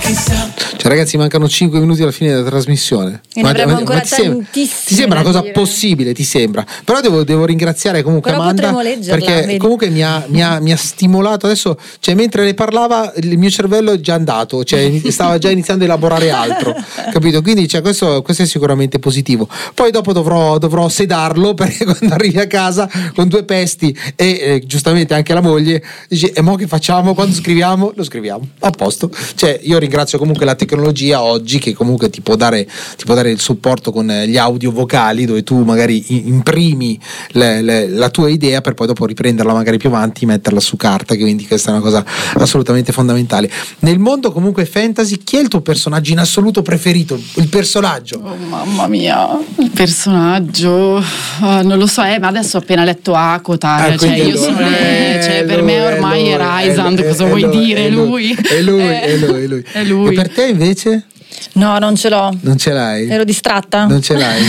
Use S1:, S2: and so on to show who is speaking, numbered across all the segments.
S1: Cioè ragazzi, mancano 5 minuti alla fine della trasmissione.
S2: E ne avremo ancora tantissime.
S1: Ti sembra una cosa possibile, ti sembra? Però devo ringraziare comunque
S2: però
S1: Amanda, perché
S2: vedi?
S1: comunque mi ha stimolato adesso, cioè mentre le parlava il mio cervello è già andato, cioè stava già iniziando a elaborare altro, capito? Quindi cioè, questo è sicuramente positivo. Poi dopo dovrò sedarlo, perché quando arrivi a casa con 2 pesti e giustamente anche la moglie dice: e mo che facciamo? Quando scriviamo? Lo scriviamo, a posto. Cioè io ringrazio comunque la tecnologia oggi, che comunque ti può dare il supporto con gli audio vocali, dove tu magari imprimi la tua idea per poi dopo riprenderla magari più avanti, metterla su carta, quindi questa è una cosa assolutamente fondamentale. Nel mondo comunque fantasy, chi è il tuo personaggio in assoluto preferito? Il personaggio?
S3: Oh mamma mia, il personaggio non lo so, ma adesso ho appena letto Akotar, cioè io sono per me ormai è Rysand, cosa vuoi dire? È lui.
S1: È lui. E per te invece?
S2: No, non ce l'ho.
S1: Non ce l'hai?
S2: Ero distratta.
S1: Non ce l'hai.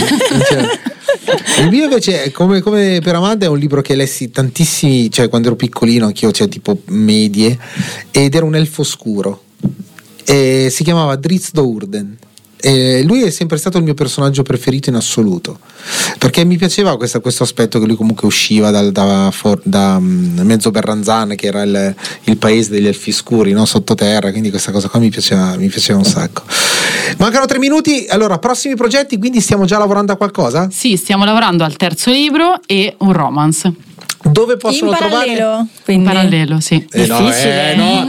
S1: Il mio invece, come per Amanda, è un libro che lessi tantissimi, cioè quando ero piccolino, anch'io, cioè tipo medie, ed era un elfo scuro e si chiamava Drizzt Do'Urden. E lui è sempre stato il mio personaggio preferito in assoluto, perché mi piaceva questo aspetto che lui comunque usciva da mezzo Berranzan, che era il paese degli elfi scuri, no? Sottoterra, quindi questa cosa qua mi piaceva un sacco. Mancano 3 minuti, allora prossimi progetti, quindi stiamo già lavorando a qualcosa?
S3: Sì, stiamo lavorando al terzo libro e un romance.
S1: Dove possono
S2: in parallelo,
S1: trovare?
S2: quindi.
S3: In parallelo, sì.
S2: Difficile.
S1: No,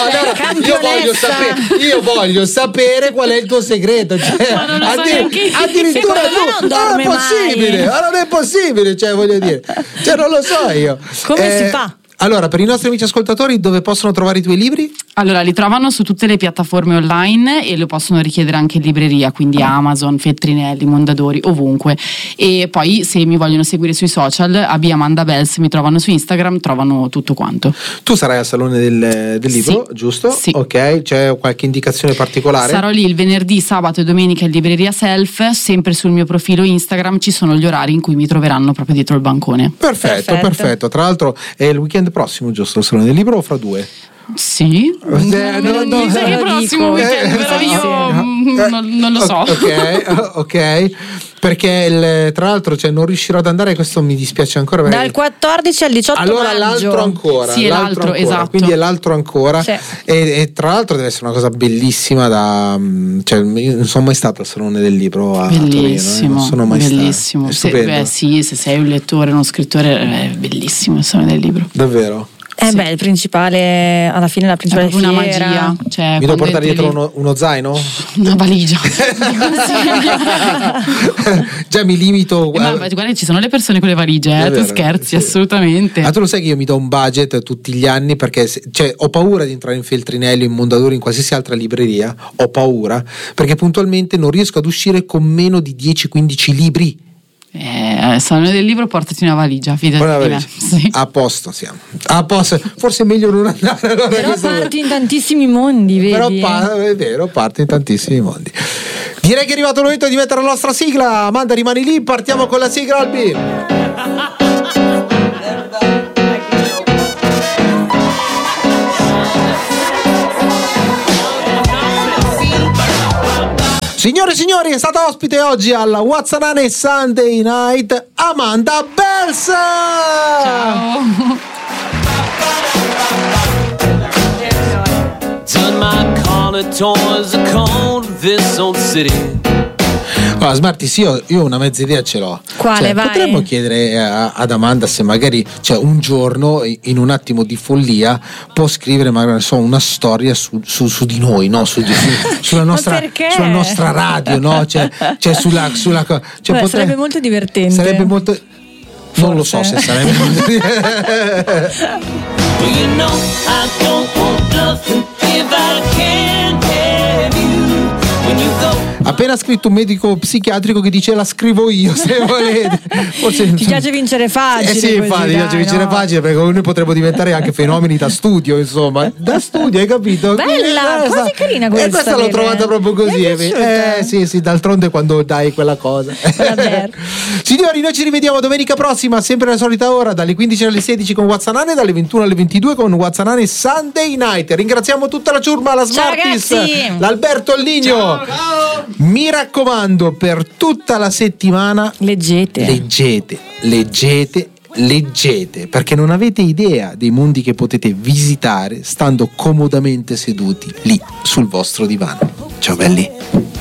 S1: allora, io voglio sapere qual è il tuo segreto, cioè,
S3: Ma non lo so
S1: addirittura
S2: non dorme
S1: non è possibile,
S2: mai.
S1: non è possibile, cioè voglio dire, cioè non lo so io.
S2: Come si fa?
S1: Allora, per i nostri amici ascoltatori, dove possono trovare i tuoi libri?
S3: Allora, li trovano su tutte le piattaforme online e lo possono richiedere anche in libreria, quindi Amazon, Feltrinelli, Mondadori, ovunque. E poi, se mi vogliono seguire sui social, Amanda Bells, mi trovano su Instagram, trovano tutto quanto.
S1: Tu sarai al Salone del Libro,
S3: sì,
S1: giusto?
S3: Sì.
S1: Ok, c'è qualche indicazione particolare?
S3: Sarò lì il venerdì, sabato e domenica in libreria Self, sempre sul mio profilo Instagram ci sono gli orari in cui mi troveranno proprio dietro il bancone.
S1: Perfetto. Tra l'altro è il weekend prossimo, giusto? Il Salone del Libro o fra 2?
S3: Sì, non mi sa che prossimo weekend, però io non lo so.
S1: Ok. Perché tra l'altro, cioè, non riuscirò ad andare, questo mi dispiace ancora.
S2: Dal 14 al 18
S1: allora
S2: maggio.
S1: l'altro ancora.
S3: Sì, l'altro, esatto.
S1: Quindi è l'altro ancora.
S2: Sì.
S1: E tra l'altro deve essere una cosa bellissima cioè, io non sono mai stato al Salone del Libro a
S3: bellissimo,
S1: Torino, non sono mai
S3: bellissimo.
S1: stato.
S3: Se sei un lettore, uno scrittore, è bellissimo il Salone del Libro.
S1: Davvero?
S2: Sì. Beh, il principale, alla fine la principale
S3: è una
S2: fiera.
S3: magia. Cioè,
S1: mi devo portare dietro uno zaino?
S3: Una valigia.
S1: Già mi limito.
S3: Ma guarda, ci sono le persone con le valigie, tu scherzi, sì. Assolutamente.
S1: Ma tu lo sai che io mi do un budget tutti gli anni, perché cioè, ho paura di entrare in Feltrinelli, in Mondadori, in qualsiasi altra libreria, ho paura, perché puntualmente non riesco ad uscire con meno di 10-15 libri.
S3: Salone del Libro, portati una valigia, fidati di me. Sì.
S1: A posto siamo. A posto. Forse è meglio non andare. Allora,
S2: però parti in tantissimi mondi, vedi?
S1: Però è vero, parti in tantissimi mondi. Direi che è arrivato il momento di mettere la nostra sigla. Amanda, rimani lì, partiamo con la sigla, Albi. Signore e signori, è stata ospite oggi alla Wazzanane Sunday Night Amanda Bells.
S3: Ciao.
S4: Done my collar toys a cold this old city.
S1: Allora, Smartis, io una mezza idea ce l'ho.
S2: Quale, vai?
S1: Potremmo chiedere ad Amanda se magari, cioè, un giorno, in un attimo di follia, può scrivere magari una storia su di noi, no? Sulla nostra radio, no? Cioè
S2: sarebbe molto divertente.
S1: Sarebbe molto.
S2: Forse.
S1: Non lo so se sarebbe molto divertente. appena scritto un medico psichiatrico che dice la scrivo io se volete. Forse,
S2: ti piace vincere facile?
S1: Sì, infatti, mi piace vincere facile, perché noi potremmo diventare anche fenomeni da studio, insomma. Da studio, hai capito?
S2: Bella, quasi carina questa.
S1: E questa l'ho trovata proprio così. Sì, d'altronde quando dai quella cosa. Signori, noi ci rivediamo domenica prossima, sempre alla solita ora, dalle 15 alle 16 con Wazzanane, dalle 21 alle 22 con Wazzanane Sunday Night. Ringraziamo tutta la ciurma, la Smartis, l'Alberto Alligno. Ciao. Mi raccomando, per tutta la settimana leggete, perché non avete idea dei mondi che potete visitare stando comodamente seduti lì sul vostro divano. Ciao belli.